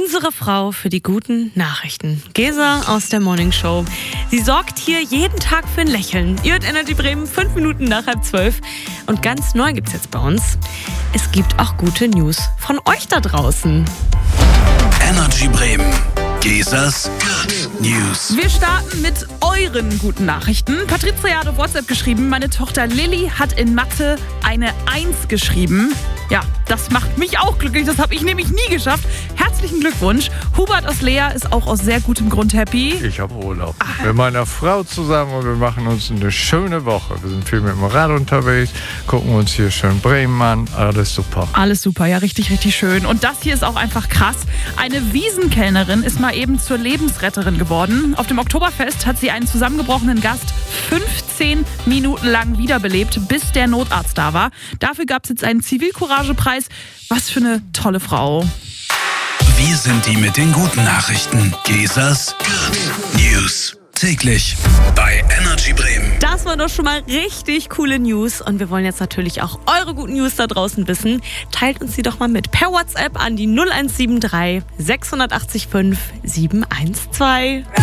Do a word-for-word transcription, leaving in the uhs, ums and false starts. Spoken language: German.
Unsere Frau für die guten Nachrichten. Gesa aus der Morning Show. Sie sorgt hier jeden Tag für ein Lächeln. Ihr hört Energy Bremen, fünf Minuten nach halb zwölf. Und ganz neu gibt's jetzt bei uns. Es gibt auch gute News von euch da draußen. Energy Bremen. Gesas Good News. Wir starten mit euren guten Nachrichten. Patricia hat auf WhatsApp geschrieben, meine Tochter Lilly hat in Mathe eine eins geschrieben. Ja, das macht mich auch glücklich. Das habe ich nämlich nie geschafft. Herzlichen Glückwunsch. Hubert aus Leer ist auch aus sehr gutem Grund happy. Ich habe Urlaub. Ah. Mit meiner Frau zusammen und wir machen uns eine schöne Woche. Wir sind viel mit dem Rad unterwegs, gucken uns hier schön Bremen an. Alles super. Alles super, ja, richtig, richtig schön. Und das hier ist auch einfach krass. Eine Wiesenkellnerin ist mal eben zur Lebensretterin geworden. Auf dem Oktoberfest hat sie einen zusammengebrochenen Gast fünfzehn Minuten lang wiederbelebt, bis der Notarzt da war. Dafür gab es jetzt einen Zivilcouragepreis. Was für eine tolle Frau. Wir sind die mit den guten Nachrichten. Gesas Good News. Täglich bei Energy Bremen. Das war doch schon mal richtig coole News. Und wir wollen jetzt natürlich auch eure guten News da draußen wissen. Teilt uns die doch mal mit per WhatsApp an die null eins sieben drei sechs acht fünf sieben eins zwei.